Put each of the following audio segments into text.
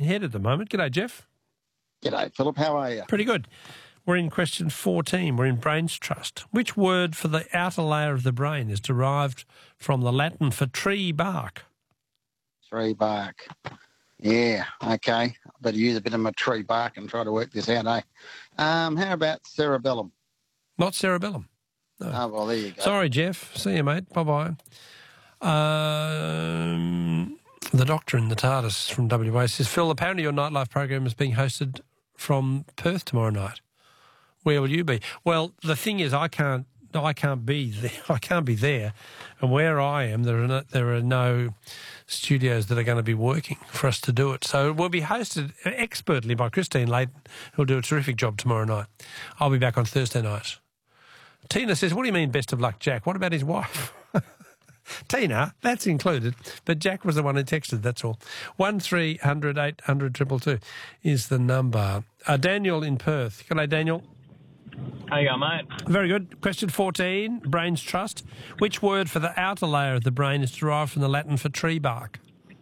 head at the moment. G'day, Jeff. G'day, Philip. How are you? Pretty good. We're in question 14. We're in Brains Trust. Which word for the outer layer of the brain is derived from the Latin for tree bark? Tree bark. Yeah, okay. I better use a bit of my tree bark and try to work this out, eh? How about cerebellum? Not cerebellum. No. Oh, well, there you go. Sorry, Jeff. See you, mate. Bye-bye. The doctor in the TARDIS from WA says, Phil, apparently your nightlife program is being hosted from Perth tomorrow night. Where will you be? Well, the thing is, I can't be there. I can't be there. And where I am, there are no studios that are going to be working for us to do it. So it will be hosted expertly by Christine Layton, who'll do a terrific job tomorrow night. I'll be back on Thursday night. Tina says, what do you mean best of luck, Jack? What about his wife? Tina, that's included, but Jack was the one who texted, that's all. 1300 800 222 is the number. Daniel in Perth. G'day, Daniel. How you going, mate? Very good. Question 14, Brains Trust. Which word for the outer layer of the brain is derived from the Latin for tree bark?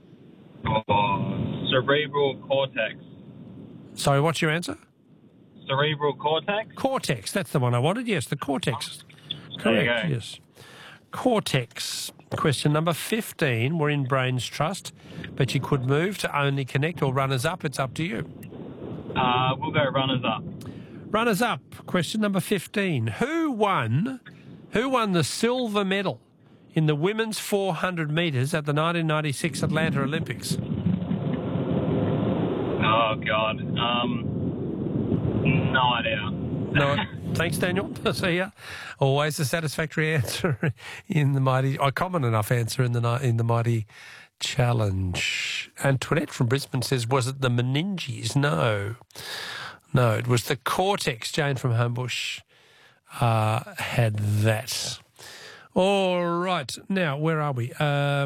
Cerebral cortex. Sorry, what's your answer? Cerebral cortex? Cortex, that's the one I wanted. Yes, the cortex. Correct, There you go. yes. Cortex. Question number 15. We're in Brains Trust, but you could move to only connect or runners up. It's up to you. We'll go runners up. Runners up. Question number 15. Who won the silver medal in the women's 400 metres at the 1996 Atlanta Olympics? Oh, God. No idea. No. Thanks, Daniel. See ya. Always a satisfactory answer in the mighty, a common enough answer in the mighty challenge. Antoinette from Brisbane says, was it the meninges? No, it was the cortex. Jane from Homebush had that. All right. Now, where are we?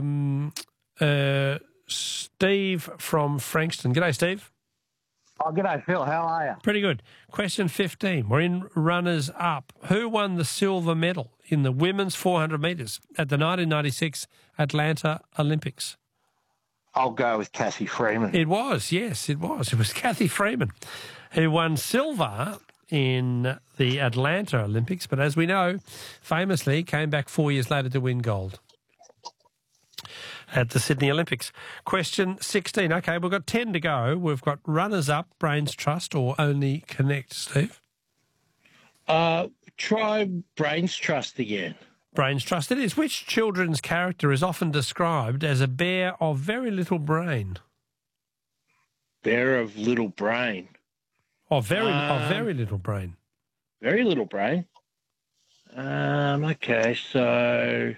Steve from Frankston. G'day, Steve. Oh, g'day, Phil. How are you? Pretty good. Question 15. We're in runners up. Who won the silver medal in the women's 400 metres at the 1996 Atlanta Olympics? I'll go with Cassie Freeman. It was, yes, it was. It was Kathy Freeman who won silver in the Atlanta Olympics, but as we know, famously came back 4 years later to win gold at the Sydney Olympics. Question 16. Okay, we've got 10 to go. We've got runners up, Brains Trust, or only Connect, Steve? Try Brains Trust again. Brains Trust it is. Which children's character is often described as a bear of very little brain? Bear of little brain. Of very little brain. Very little brain. Okay, so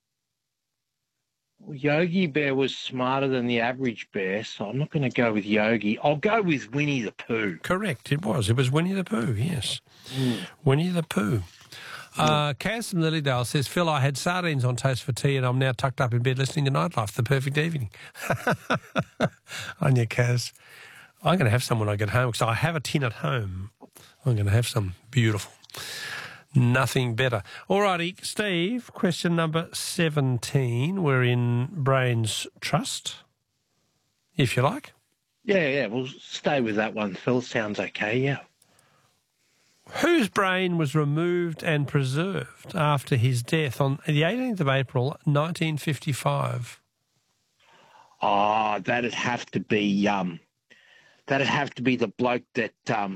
Yogi Bear was smarter than the average bear, so I'm not going to go with Yogi. I'll go with Winnie the Pooh. Correct, it was. It was Winnie the Pooh, yes. Winnie the Pooh. Kaz from Lilydale says, Phil, I had sardines on toast for tea and I'm now tucked up in bed listening to Nightlife, the perfect evening. On you, Kaz. I'm going to have some when I get home because I have a tin at home. I'm going to have some. Beautiful. Nothing better. All righty, Steve, question number 17. We're in Brains Trust, if you like. Yeah, we'll stay with that one, Phil. Sounds okay, yeah. Whose brain was removed and preserved after his death on the 18th of April, 1955? That'd have to be the bloke that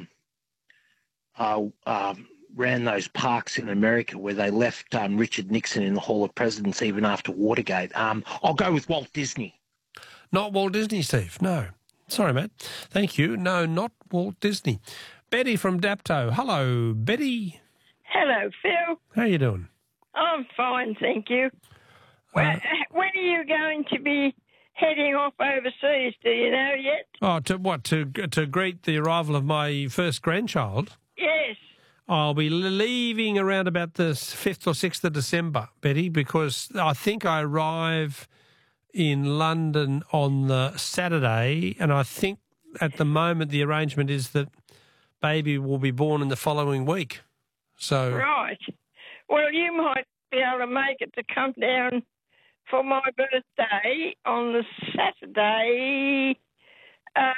ran those parks in America where they left Richard Nixon in the Hall of Presidents even after Watergate. I'll go with Walt Disney. Not Walt Disney, Steve. No. Sorry, mate. Thank you. No, not Walt Disney. Betty from Dapto. Hello, Betty. Hello, Phil. How you doing? I'm fine, thank you. When are you going to be heading off overseas? Do you know yet? Oh, to greet the arrival of my first grandchild? Yes. I'll be leaving around about the 5th or 6th of December, Betty, because I think I arrive in London on the Saturday, and I think at the moment the arrangement is that baby will be born in the following week. So Right. Well, you might be able to make it to come down for my birthday on the Saturday,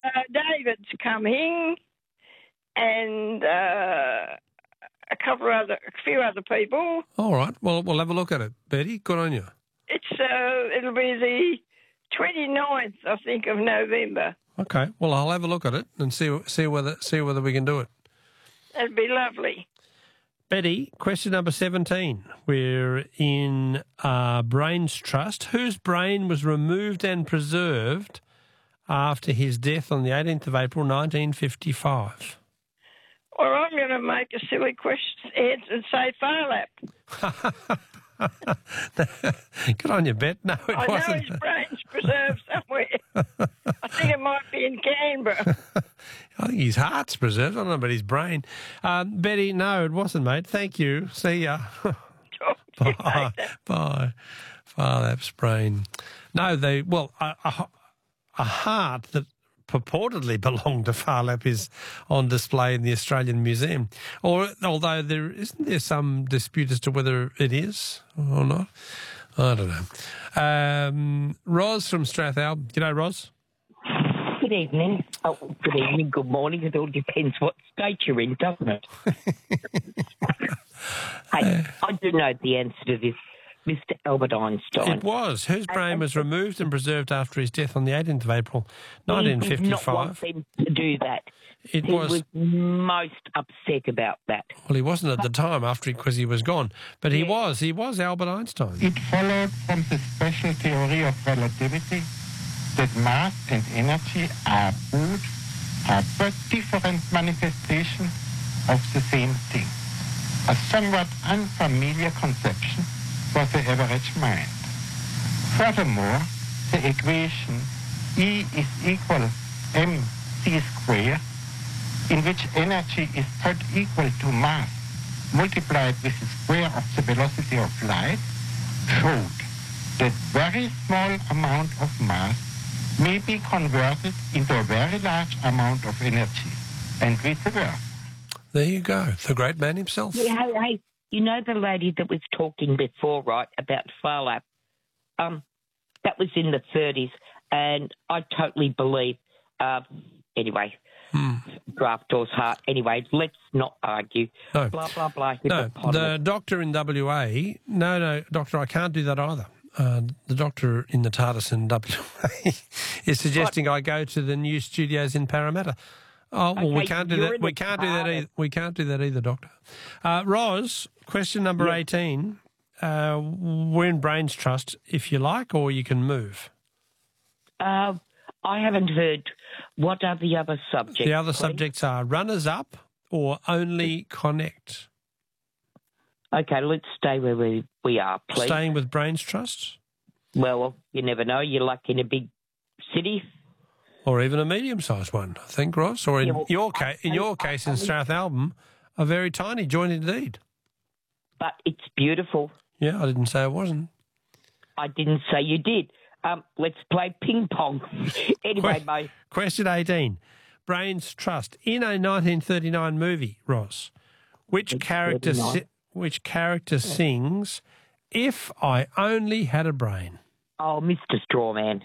David's coming, and a few other people. All right. Well, we'll have a look at it. Betty, good on you. It'll be the 29th, I think, of November. Okay. Well, I'll have a look at it and see whether we can do it. That'd be lovely. Betty, question number 17. We're in Brains Trust. Whose brain was removed and preserved after his death on the 18th of April, 1955? Well, I'm going to make a silly question and say Phar Lap. Good on you, Bet. No, it I wasn't. know his brain's preserved somewhere. I think it might be in Canberra. I think his heart's preserved. I don't know about his brain. Betty, no, it wasn't, mate. Thank you. See ya. Bye. Bye. Phar Lap's brain. No, a heart that purportedly belonged to Phar Lap is on display in the Australian Museum. Although isn't some dispute as to whether it is or not? I don't know. Ros from Strathalbyn. G'day, Ros. Good evening. Oh, good evening, good morning. It all depends what state you're in, doesn't it? I do know the answer to this. Mr. Albert Einstein. It was. Whose brain was removed and preserved after his death on the 18th of April, 1955. He did not want them to do that. He was most upset about that. Well, he wasn't at the time because he was gone. But he was Albert Einstein. It followed from the special theory of relativity that mass and energy are but different manifestations of the same thing. A somewhat unfamiliar conception for the average mind. Furthermore, the equation E is equal mc squared, in which energy is put equal to mass multiplied with the square of the velocity of light, showed that very small amount of mass may be converted into a very large amount of energy, and vice versa. There you go, the great man himself. Yeah, hey, you know the lady that was talking before, right, about Phar Lap? That was in the 30s, and I totally believe, anyway, draft door's heart. Anyway, let's not argue. No. Blah, blah, blah. No, the doctor in WA, no, doctor, I can't do that either. The doctor in the TARDIS in WA is suggesting I go to the new studios in Parramatta. Oh, well, we can't do that. We can't do that either. We can't do that either, Doctor. Ros, question number 18. We're in Brains Trust, if you like, or you can move. I haven't heard. What are the other subjects? The other subjects are runners-up or only connect. Okay, let's stay where we are, please. Staying with Brains Trust? Well, you never know. You're like in a big city. Or even a medium-sized one, I think, Ross. Or in your case, in Strathalbyn, a very tiny joint indeed. But it's beautiful. Yeah, I didn't say it wasn't. I didn't say you did. Let's play ping pong. Anyway, mate. Question 18. Brains Trust. In a 1939 movie, Ross, which character sings "If I Only Had a Brain"? Oh, Mr. Strawman.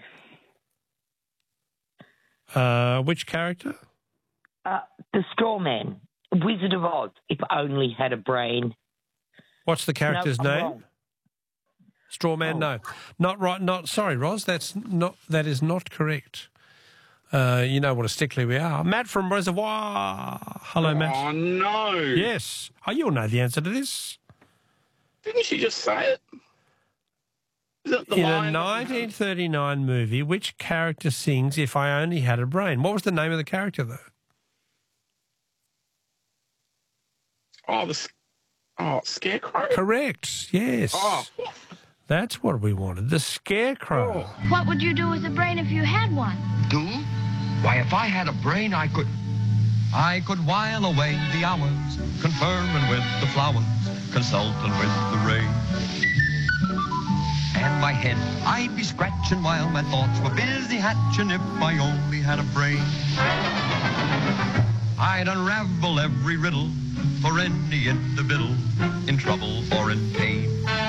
Which character? The Strawman. Wizard of Oz. If I only had a brain. What's the character's name? Wrong. Strawman, no. Not right. Sorry, Ros, that is not correct. You know what a stickler we are. Matt from Reservoir. Hello, Matt. Oh, no. Yes. Oh, you'll know the answer to this. Didn't she just say it? Is it the In line? a 1939 movie, which character sings "If I Only Had a Brain"? What was the name of the character, though? Scarecrow? Correct, yes. Oh. That's what we wanted, the Scarecrow. What would you do with a brain if you had one? Do? Why, if I had a brain, I could while away the hours, conferring with the flowers, consulting with the rain. And my head I'd be scratching while my thoughts were busy hatching if I only had a brain. I'd unravel every riddle for any individual in trouble or in pain.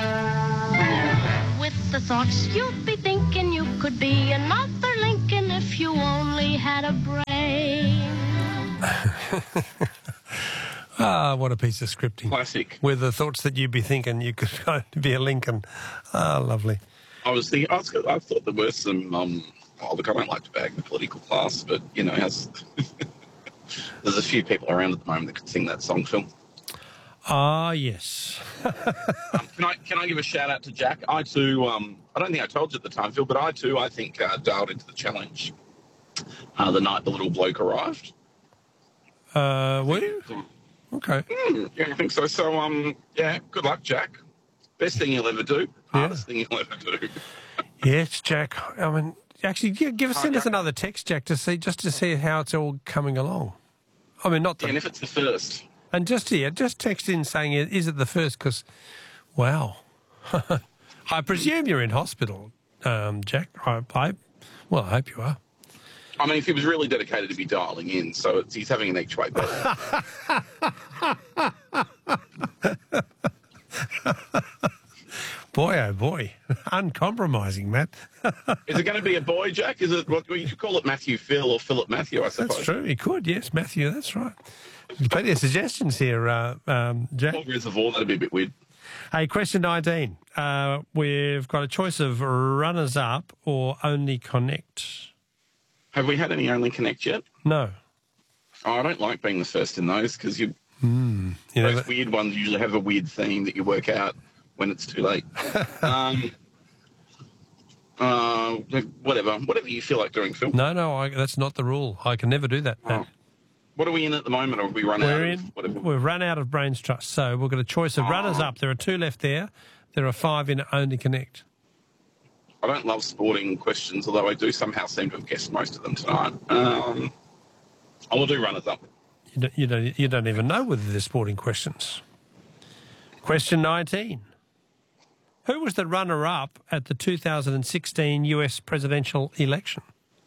With the thoughts you'd be thinking, you could be another Lincoln if you only had a brain. Ah, what a piece of scripting. Classic. With the thoughts that you'd be thinking you could go to be a Lincoln. Ah, lovely. I thought there were some, look, I don't like to bag the political class, but, you know, there's a few people around at the moment that could sing that song, Phil. Ah, yes. Can I give a shout out to Jack? I too, I don't think I told you at the time, Phil, but I think dialed into the challenge the night the little bloke arrived. Were you? Okay. Yeah, I think so. So, yeah, good luck, Jack. Best thing you'll ever do. Hardest thing you'll ever do. Yes, Jack. I mean, actually, send us another text, Jack, to see how it's all coming along. I mean, not the... And if it's the first. And just text in saying, is it the first? Because, wow. I presume you're in hospital, Jack. I hope you are. I mean, if he was really dedicated to be dialing in, so he's having an each way bet. Boy, oh boy. Uncompromising, Matt. Is it going to be a boy, Jack? Is it, what you could call it, Matthew Phil or Philip Matthew, I suppose? That's true. He could, yes, Matthew, that's right. There's plenty of suggestions here, Jack. Reservoir, that'd be a bit weird. Hey, question 19. We've got a choice of runners-up or only connect. Have we had any only connect yet? No. Oh, I don't like being the first in those because those weird ones usually have a weird theme that you work out when it's too late. Whatever you feel like doing, Phil. No, that's not the rule. I can never do that. Oh. What are we in at the moment, or have we run out? We've run out of Brains Trust, so we've got a choice of runners-up. There are 2 left there. There are 5 in only connect. I don't love sporting questions, although I do somehow seem to have guessed most of them tonight. I will do runners-up. You don't even know whether they're sporting questions. Question 19. Who was the runner-up at the 2016 US presidential election?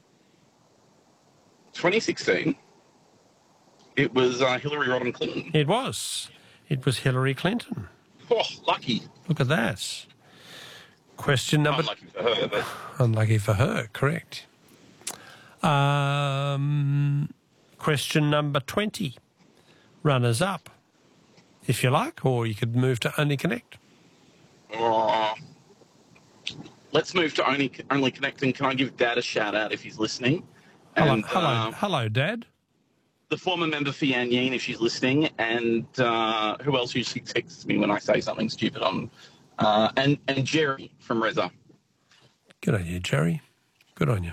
2016? It was Hillary Rodham Clinton. It was. It was Hillary Clinton. Oh, lucky. Look at that. Question number... Unlucky for her, but... Unlucky for her, correct. Question number 20. Runners up, if you like, or you could move to only connect. Let's move to only connecting. Can I give Dad a shout out if he's listening? Hello, Dad. The former member for Yan Yeen, if she's listening, and who else usually texts me when I say something stupid on, and Jerry from Reza. Good on you, Jerry. Good on you.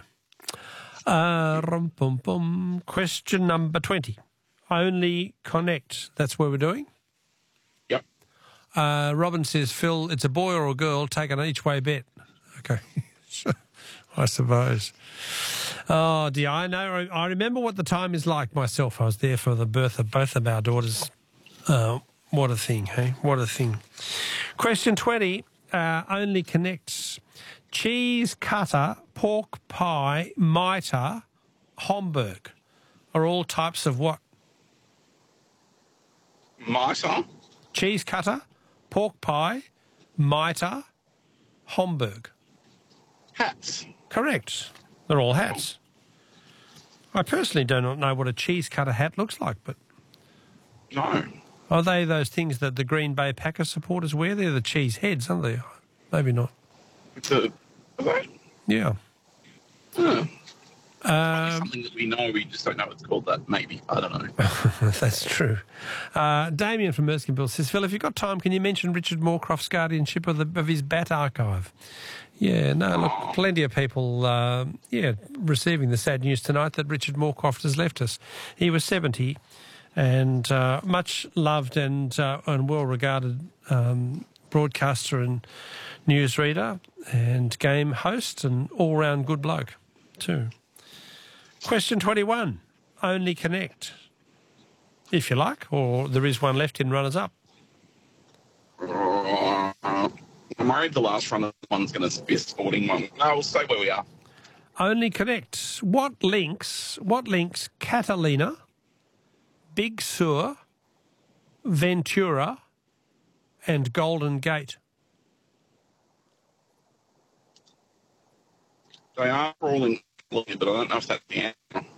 Question number 20. Only connect. That's where we're doing? Yep. Robin says, Phil, it's a boy or a girl, take an each-way bet. Okay. I suppose. Oh, dear, I know. I remember what the time is like myself. I was there for the birth of both of our daughters. What a thing, hey? What a thing. Question 20, only connects. Cheese cutter, pork pie, mitre, Homburg are all types of what? Mitre? Cheese cutter, pork pie, mitre, Homburg. Hats. Correct. They're all hats. I personally do not know what a cheese cutter hat looks like, but... No. Are they those things that the Green Bay Packers supporters wear? They're the cheese heads, aren't they? Maybe not. Are they? Yeah. Something that we know, we just don't know it's called that, maybe. I don't know. That's true. Damien from Erskineville says, Phil, if you've got time, can you mention Richard Moorcroft's guardianship of his bat archive? Yeah, no, look, plenty of people, receiving the sad news tonight that Richard Moorcroft has left us. He was 70 and much loved and well-regarded broadcaster and newsreader and game host and all-round good bloke too. Question 21, only connect, if you like, or there is one left in runners-up. I'm worried the last one's going to be a sporting one. No, we'll stay where we are. Only connect. What links Catalina, Big Sur, Ventura, and Golden Gate? They are all in, but I don't know if that's the answer.